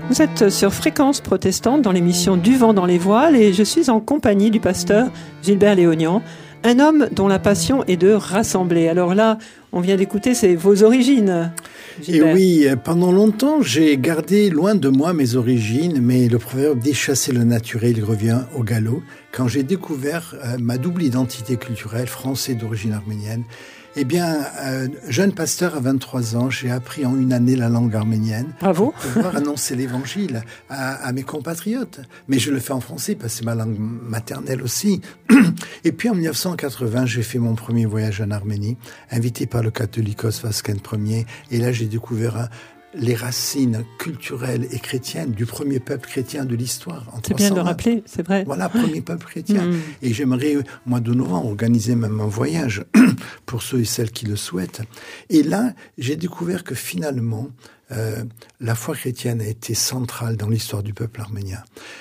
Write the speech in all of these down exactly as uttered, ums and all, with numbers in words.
Vous êtes sur Fréquence Protestante dans l'émission Du vent dans les voiles et je suis en compagnie du pasteur Gilbert Léognan, un homme dont la passion est de rassembler. Alors là, on vient d'écouter, c'est vos origines, Gilbert. Et oui, pendant longtemps, j'ai gardé loin de moi mes origines, mais le proverbe dit « chasser le naturel, il revient au galop ». Quand j'ai découvert euh, ma double identité culturelle, français d'origine arménienne, eh bien, euh, jeune pasteur à vingt-trois ans, j'ai appris en une année la langue arménienne. Bravo. Pour pouvoir annoncer l'évangile à, à mes compatriotes. Mais je le fais en français parce que c'est ma langue maternelle aussi. Et puis en mille neuf cent quatre-vingts, j'ai fait mon premier voyage en Arménie, invité par le Catholicos Vasken Ier. Et là, j'ai découvert un, les racines culturelles et chrétiennes du premier peuple chrétien de l'histoire. C'est bien de le rappeler, c'est vrai. Voilà, premier peuple chrétien. Mmh. Et j'aimerais, au mois de novembre, organiser même un voyage pour ceux et celles qui le souhaitent. Et là, j'ai découvert que finalement, euh, la foi chrétienne a été centrale dans l'histoire du peuple arménien.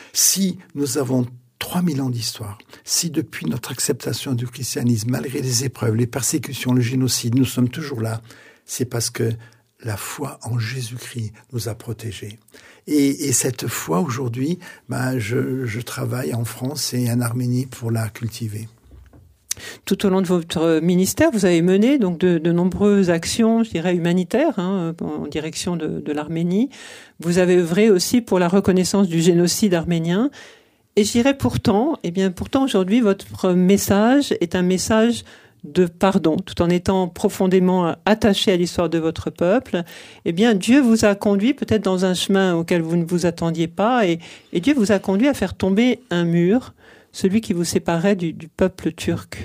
Si nous avons trois mille ans d'histoire, si depuis notre acceptation du christianisme, malgré les épreuves, les persécutions, le génocide, nous sommes toujours là, c'est parce que la foi en Jésus-Christ nous a protégés. Et, et cette foi, aujourd'hui, ben, je, je travaille en France et en Arménie pour la cultiver. Tout au long de votre ministère, vous avez mené donc de, de nombreuses actions, je dirais, humanitaires hein, en direction de, de l'Arménie. Vous avez œuvré aussi pour la reconnaissance du génocide arménien. Et je dirais pourtant, eh bien, pourtant aujourd'hui, votre message est un message de pardon, tout en étant profondément attaché à l'histoire de votre peuple. Eh bien, Dieu vous a conduit peut-être dans un chemin auquel vous ne vous attendiez pas, et, et Dieu vous a conduit à faire tomber un mur, celui qui vous séparait du, du peuple turc.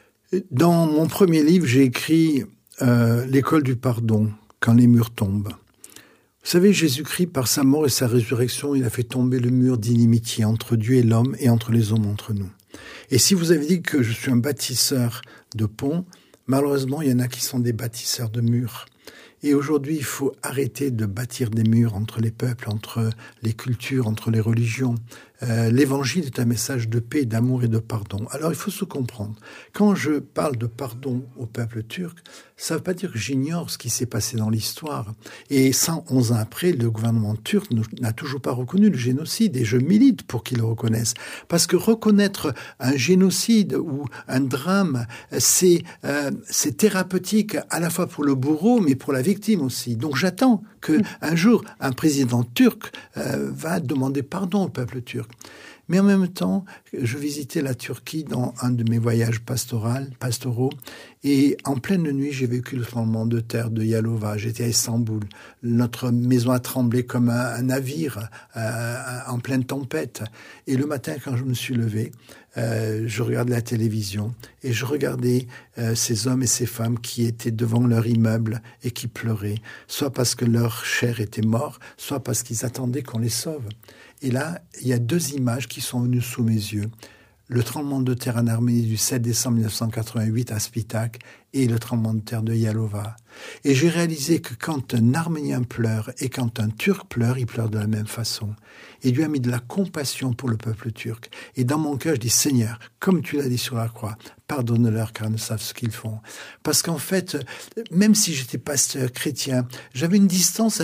Dans mon premier livre, j'ai écrit euh, « L'école du pardon, quand les murs tombent ». Vous savez, Jésus-Christ, par sa mort et sa résurrection, il a fait tomber le mur d'inimitié entre Dieu et l'homme et entre les hommes entre nous. Et si vous avez dit que je suis un bâtisseur de ponts, malheureusement, il y en a qui sont des bâtisseurs de murs. Et aujourd'hui, il faut arrêter de bâtir des murs entre les peuples, entre les cultures, entre les religions. Euh, L'évangile est un message de paix, d'amour et de pardon. Alors, il faut se comprendre. Quand je parle de pardon au peuple turc, ça ne veut pas dire que j'ignore ce qui s'est passé dans l'histoire. Et cent onze ans après, le gouvernement turc n'a toujours pas reconnu le génocide. Et je milite pour qu'il le reconnaisse. Parce que reconnaître un génocide ou un drame, c'est euh, c'est thérapeutique à la fois pour le bourreau, mais pour la victime aussi. Donc j'attends qu'un jour, un président turc euh, va demander pardon au peuple turc. Mais en même temps, je visitais la Turquie dans un de mes voyages pastoraux, pastoraux et en pleine nuit, j'ai vécu le tremblement de terre de Yalova. J'étais à Istanbul. Notre maison a tremblé comme un, un navire euh, en pleine tempête. Et le matin, quand je me suis levé, euh, je regardais la télévision et je regardais euh, ces hommes et ces femmes qui étaient devant leur immeuble et qui pleuraient, soit parce que leur chair était morte, soit parce qu'ils attendaient qu'on les sauve. Et là, il y a deux images qui sont venues sous mes yeux. Le tremblement de terre en Arménie du sept décembre mille neuf cent quatre-vingt-huit à Spitak et le tremblement de terre de Yalova. Et j'ai réalisé que quand un Arménien pleure et quand un Turc pleure, il pleure de la même façon. Et Dieu a mis de la compassion pour le peuple turc. Et dans mon cœur, je dis, Seigneur, comme tu l'as dit sur la croix, pardonne-leur car ils ne savent ce qu'ils font. Parce qu'en fait, même si j'étais pasteur chrétien, j'avais une distance